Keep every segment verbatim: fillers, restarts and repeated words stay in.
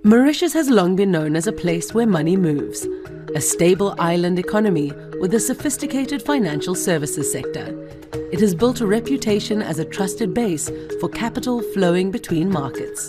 Mauritius has long been known as a place where money moves, a stable island economy with a sophisticated financial services sector. It has built a reputation as a trusted base for capital flowing between markets.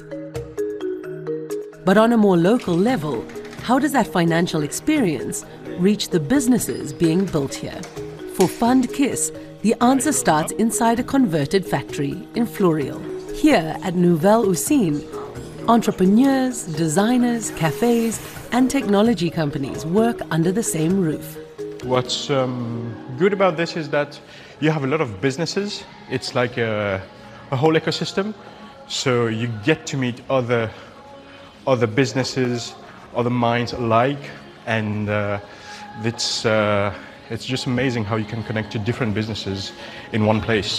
But on a more local level, how does that financial experience reach the businesses being built here? For Fund KISS, the answer starts inside a converted factory in Floreal. Here at Nouvelle Usine, entrepreneurs, designers, cafes and technology companies work under the same roof. What's um, good about this is that you have a lot of businesses. It's like a, a whole ecosystem. So you get to meet other, other businesses, other minds alike. And uh, it's, uh, it's just amazing how you can connect to different businesses in one place.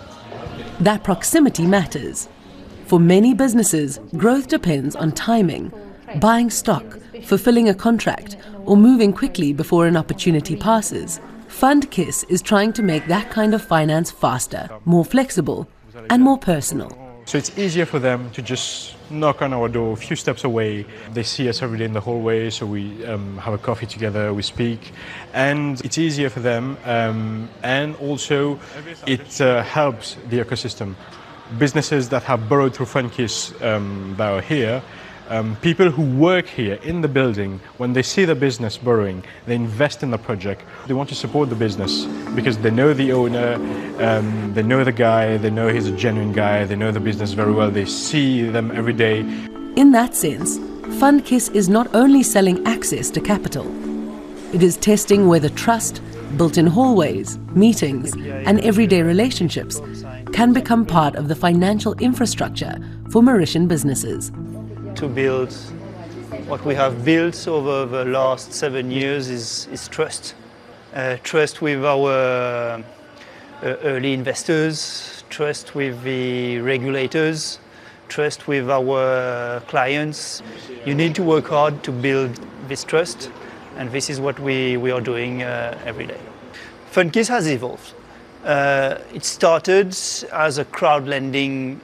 That proximity matters. For many businesses, growth depends on timing, buying stock, fulfilling a contract, or moving quickly before an opportunity passes. Fund KISS is trying to make that kind of finance faster, more flexible, and more personal. So it's easier for them to just knock on our door a few steps away. They see us every day in the hallway, so we um, have a coffee together, we speak, and it's easier for them. Um, and also, it uh, helps the ecosystem. Businesses that have borrowed through Fund KISS um, that are here, um, people who work here in the building, when they see the business borrowing, they invest in the project. They want to support the business because they know the owner, um, they know the guy, they know he's a genuine guy, they know the business very well, they see them every day. In that sense, Fund KISS is not only selling access to capital, it is testing whether trust, built in hallways, meetings, and everyday relationships, can become part of the financial infrastructure for Mauritian businesses. To build what we have built over the last seven years is, is trust. Uh, trust with our uh, early investors, trust with the regulators, trust with our clients. You need to work hard to build this trust, and this is what we, we are doing uh, every day. Fund KISS has evolved. Uh, it started as a crowd lending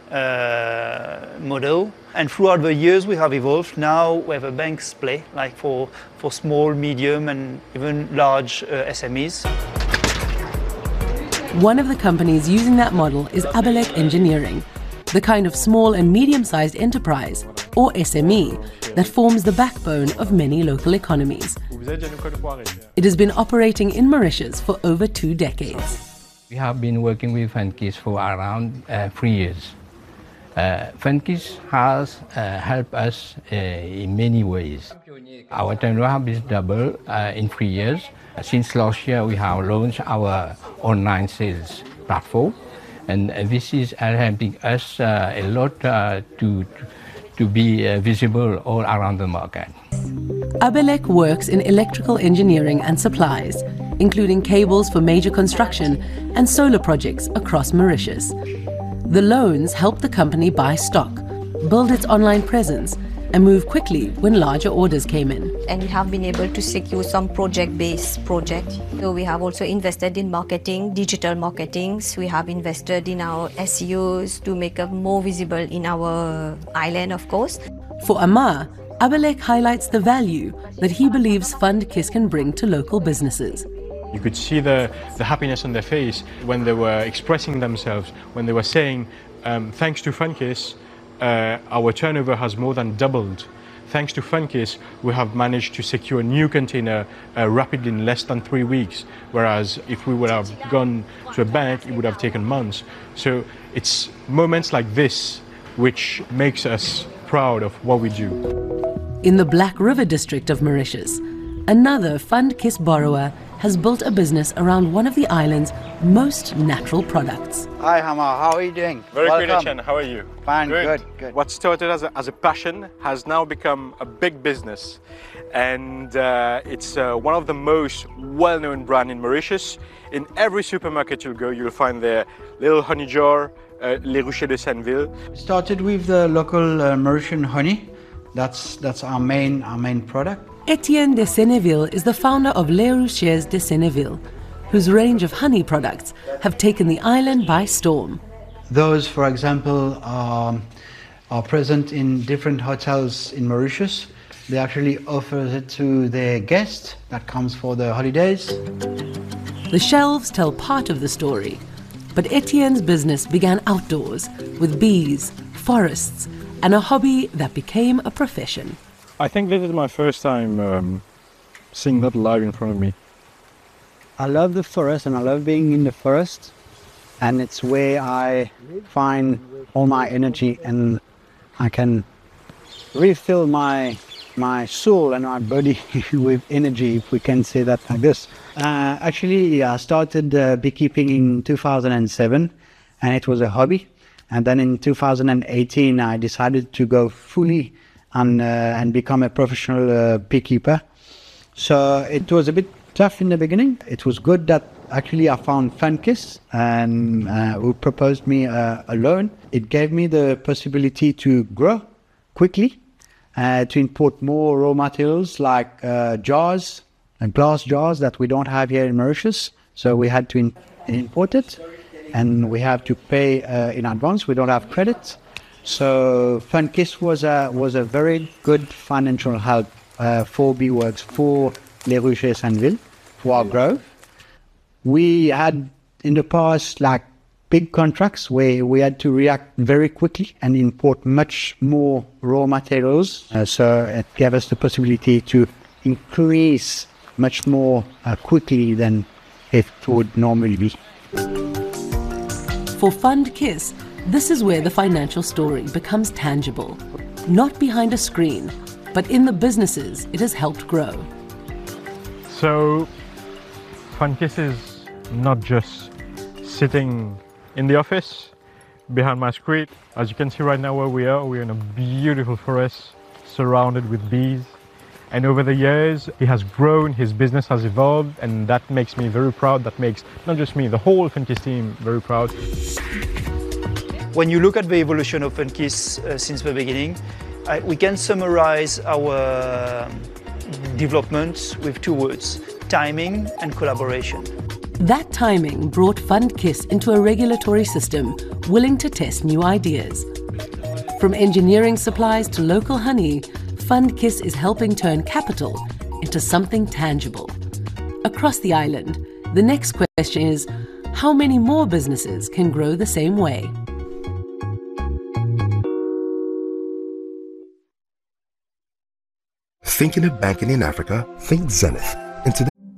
uh, model, and throughout the years we have evolved now where the banks play, like for, for small, medium and even large uh, S M Es. One of the companies using that model is Abelec Engineering, the kind of small and medium-sized enterprise, or S M E, that forms the backbone of many local economies. It has been operating in Mauritius for over two decades. We have been working with Fund KISS for around uh, three years. Uh, Fund KISS has uh, helped us uh, in many ways. Our turnover has doubled uh, in three years. Since last year, we have launched our online sales platform, and uh, this is uh, helping us uh, a lot uh, to, to be uh, visible all around the market. Abelec works in electrical engineering and supplies, including cables for major construction and solar projects across Mauritius. The loans help the company buy stock, build its online presence, and move quickly when larger orders came in. And we have been able to secure some project-based projects. So we have also invested in marketing, digital marketing. We have invested in our S E Os to make us more visible in our island, of course. For Amar, Abelec highlights the value that he believes Fund KISS can bring to local businesses. You could see the, the happiness on their face when they were expressing themselves, when they were saying, um, thanks to Fund KISS, uh, our turnover has more than doubled. Thanks to Fund KISS, we have managed to secure a new container uh, rapidly in less than three weeks, whereas if we would have gone to a bank, it would have taken months. So it's moments like this which makes us proud of what we do. In the Black River district of Mauritius, another Fund KISS borrower has built a business around one of the island's most natural products. Hi Hamar, how are you doing? Very Welcome. good, Etienne. How are you? Fine, good, good. good. What started as a, as a passion has now become a big business. And uh, it's uh, one of the most well-known brands in Mauritius. In every supermarket you'll go, you'll find their little honey jar, uh, Les Ruchers de Senneville. Started with the local uh, Mauritian honey. That's, that's our main, our main product. Etienne de Senneville is the founder of Les Ruchers de Senneville, whose range of honey products have taken the island by storm. Those, for example, are are present in different hotels in Mauritius. They actually offer it to their guests that comes for the holidays. The shelves tell part of the story, but Etienne's business began outdoors with bees, forests, and a hobby that became a profession. I think this is my first time um, seeing that live in front of me. I love the forest and I love being in the forest, and it's where I find all my energy and I can refill my my soul and my body with energy, if we can say that like this. Uh, actually, I started uh, beekeeping in two thousand seven, and it was a hobby. And then in two thousand eighteen, I decided to go fully and, uh, and become a professional uh, beekeeper. So it was a bit tough in the beginning. It was good that actually I found FundKiss, and uh, who proposed me a, a loan. It gave me the possibility to grow quickly, uh, to import more raw materials like uh, jars and glass jars that we don't have here in Mauritius. So we had to in import it, and we have to pay uh, in advance. We don't have credit. So FundKiss was a, was a very good financial help uh, for Beeworks, for Les Ruches et Sainte-Ville, for our growth. We had in the past like big contracts where we had to react very quickly and import much more raw materials. Uh, so it gave us the possibility to increase much more uh, quickly than it would normally be. For FundKiss, this is where the financial story becomes tangible. Not behind a screen, but in the businesses it has helped grow. So FundKiss is not just sitting in the office behind my screen. As you can see right now where we are, we're in a beautiful forest surrounded with bees. And over the years, it has grown, his business has evolved, and that makes me very proud. That makes not just me, the whole FundKiss team very proud. When you look at the evolution of FundKiss uh, since the beginning, I, we can summarize our development with two words: timing and collaboration. That timing brought FundKiss into a regulatory system willing to test new ideas. From engineering supplies to local honey, FundKiss is helping turn capital into something tangible. Across the island, the next question is, how many more businesses can grow the same way? Thinking of banking in Africa? Think Zenith. And today